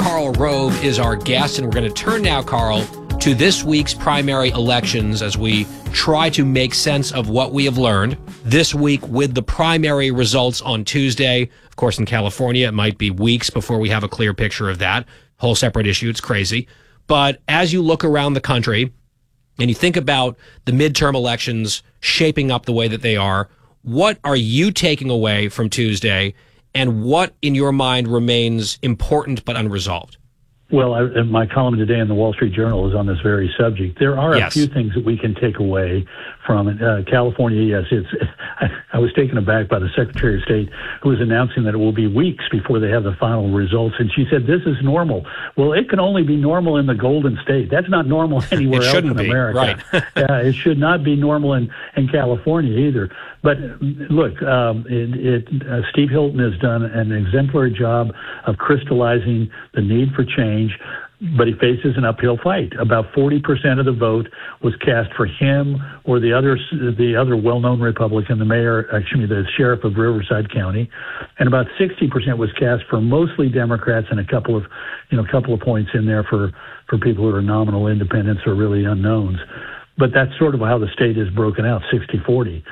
Karl Rove is our guest, and we're going to turn now, Karl, to this week's primary elections as we try to make sense of what we have learned this week with the primary results on Tuesday. Of course, in California, it might be weeks before we have a clear picture of that. Whole separate issue. It's crazy. But as you look around the country and you think about the midterm elections shaping up the way that they are, what are you taking away from Tuesday, and what in your mind remains important but unresolved? Well, my column today in the Wall Street Journal is on this very subject. There are a few things that we can take away from it. California, yes, I was taken aback by the Secretary of State who was announcing that it will be weeks before they have the final results. And she said, this is normal. Well, it can only be normal in the Golden State. That's not normal anywhere else in America. Right. It should not be normal in California either. But look, Steve Hilton has done an exemplary job of crystallizing the need for change, but he faces an uphill fight. About 40% of the vote was cast for him or the other well-known Republican, the sheriff of Riverside County, and about 60% was cast for mostly Democrats and a couple of points in there for people who are nominal independents or really unknowns. But that's sort of how the state is broken out, 60-40.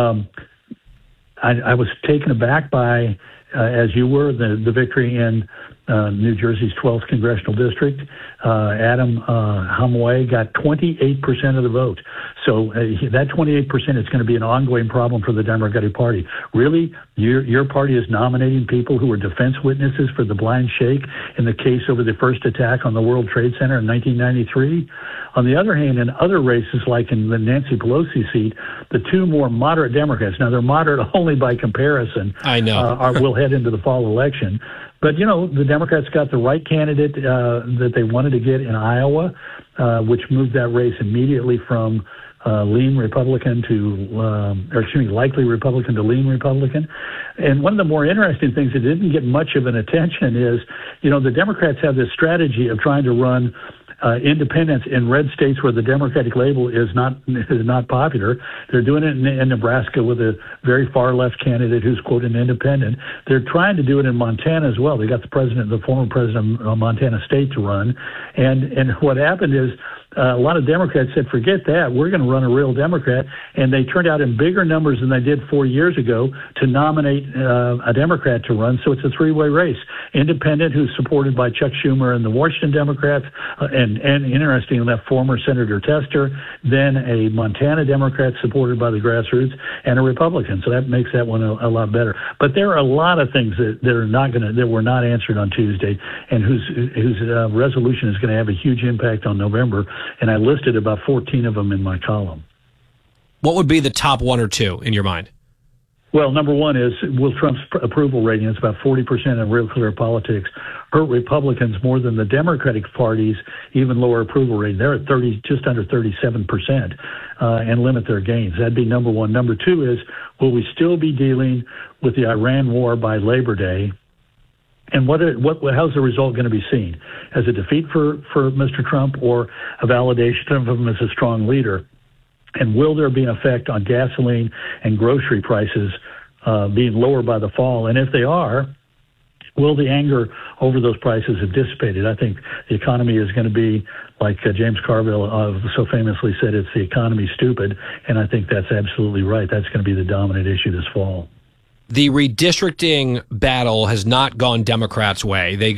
I was taken aback by, as you were, the victory in New Jersey's 12th congressional district. Adam Hamway got 28% of the vote. So that 28% is going to be an ongoing problem for the Democratic Party. Really, your party is nominating people who were defense witnesses for the blind sheikh in the case over the first attack on the World Trade Center in 1993. On the other hand, in other races, like in the Nancy Pelosi seat, the two more moderate Democrats, now they're moderate only by comparison, I know, will head into the fall election. But, the Democrats got the right candidate that they wanted to get in Iowa, which moved that race immediately from lean Republican likely Republican to lean Republican. And one of the more interesting things that didn't get much of an attention is, the Democrats have this strategy of trying to run independents in red states where the Democratic label is not popular. They're doing it in Nebraska with a very far left candidate who's quote an independent. They're trying to do it in Montana as well. They got the former president of Montana State to run, and what happened is a lot of Democrats said, forget that, we're going to run a real Democrat, and they turned out in bigger numbers than they did 4 years ago to nominate a Democrat to run. So it's a three-way race. Independent, who's supported by Chuck Schumer and the Washington Democrats, and interestingly enough, former Senator Tester, then a Montana Democrat supported by the grassroots, and a Republican. So that makes that one a lot better. But there are a lot of things that were not answered on Tuesday, and whose resolution is going to have a huge impact on November. And I listed about 14 of them in my column. What would be the top one or two in your mind? Well, number one is, will Trump's approval rating, it's about 40% in Real Clear Politics, hurt Republicans more than the Democratic Party's even lower approval rating? They're at just under 37%, and limit their gains. That'd be number one. Number two is, will we still be dealing with the Iran war by Labor Day? And how's the result going to be seen? As a defeat for Mr. Trump, or a validation of him as a strong leader? And will there be an effect on gasoline and grocery prices being lower by the fall? And if they are, will the anger over those prices have dissipated? I think the economy is going to be, like James Carville so famously said, it's the economy stupid. And I think that's absolutely right. That's going to be the dominant issue this fall. The redistricting battle has not gone Democrats' way. They